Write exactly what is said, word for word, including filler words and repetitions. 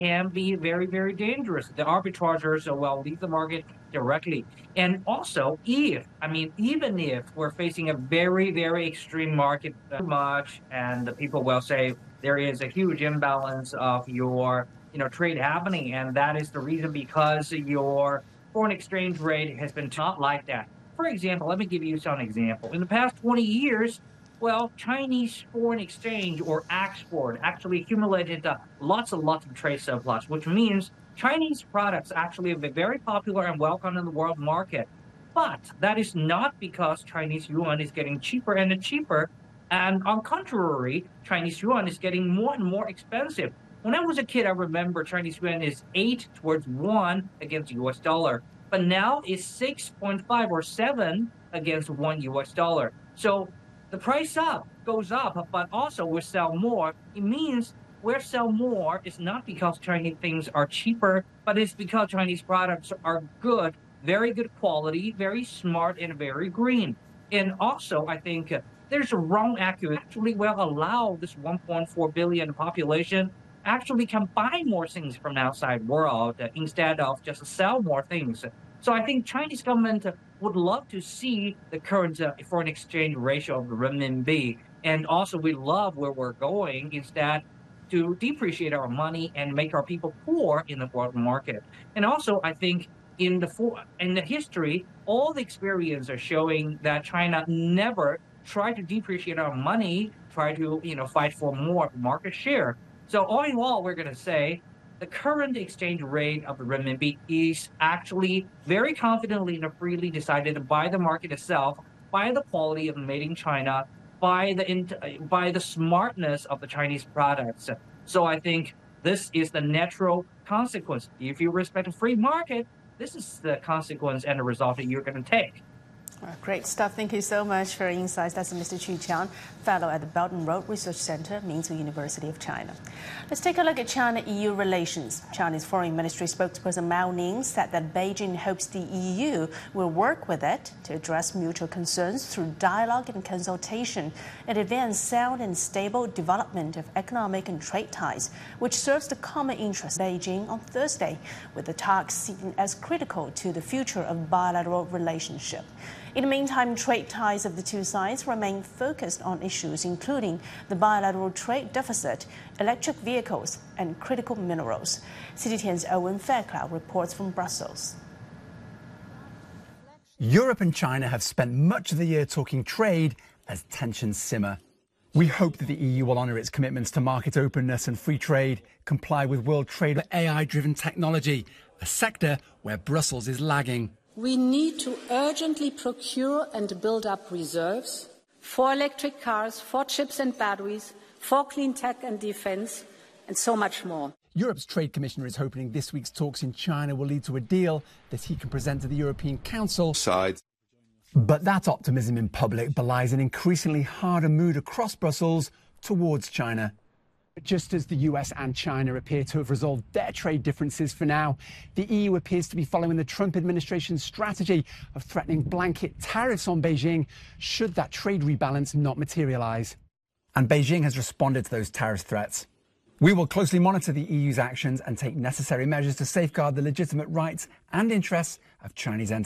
can be very, very dangerous. The arbitrageurs uh, will leave the market directly. And also, if, I mean, even if we're facing a very, very extreme market uh, too much, and the people will say there is a huge imbalance of your, you know, trade happening, and that is the reason because your foreign exchange rate has been not like that. For example, let me give you some example. In the past twenty years, well, Chinese foreign exchange or export actually accumulated uh, lots and lots of trade surplus, which means Chinese products actually have been very popular and welcome in the world market. But that is not because Chinese yuan is getting cheaper and cheaper. And on contrary, Chinese yuan is getting more and more expensive. When I was a kid, I remember Chinese yuan is eight towards one against U S dollar, but now it's six point five or seven against one U S dollar. So the price up goes up, but also we sell more. It means we sell more is not because Chinese things are cheaper, but it's because Chinese products are good, very good quality, very smart, and very green. And also, I think uh, there's a wrong accurate. Actually, will allow this one point four billion population actually can buy more things from outside world uh, instead of just sell more things. So I think Chinese government uh, would love to see the current uh, foreign exchange ratio of the renminbi, and also we love where we're going instead to depreciate our money and make our people poor in the world market. And also, I think in the for, in the history, all the experience are showing that China never tried to depreciate our money, try to you know fight for more market share. So all in all, we're going to say the current exchange rate of the renminbi is actually very confidently and freely decided by the market itself, by the quality of made in China, by the by the smartness of the Chinese products. So I think this is the natural consequence. If you respect a free market, this is the consequence and the result that you're going to take. Well, great stuff. Thank you so much for your insights. That's Mister Qu Qiang, fellow at the Belt and Road Research Center, Minzu University of China. Let's take a look at China-E U relations. China's Foreign Ministry spokesperson Mao Ning said that Beijing hopes the E U will work with it to address mutual concerns through dialogue and consultation and advance sound and stable development of economic and trade ties, which serves the common interest of Beijing on Thursday, with the talks seen as critical to the future of bilateral relationship. In the meantime, trade ties of the two sides remain focused on issues including the bilateral trade deficit, electric vehicles, and critical minerals. C G T N's Owen Fairclough reports from Brussels. Europe and China have spent much of the year talking trade as tensions simmer. We hope that the E U will honour its commitments to market openness and free trade, comply with world trade for A I-driven technology, a sector where Brussels is lagging. We need to urgently procure and build up reserves for electric cars, for chips and batteries, for clean tech and defence, and so much more. Europe's Trade Commissioner is hoping this week's talks in China will lead to a deal that he can present to the European Council. Sides. But that optimism in public belies an increasingly harder mood across Brussels towards China. Just as the U S and China appear to have resolved their trade differences for now, the E U appears to be following the Trump administration's strategy of threatening blanket tariffs on Beijing should that trade rebalance not materialise. And Beijing has responded to those tariff threats. We will closely monitor the E U's actions and take necessary measures to safeguard the legitimate rights and interests of Chinese enterprises.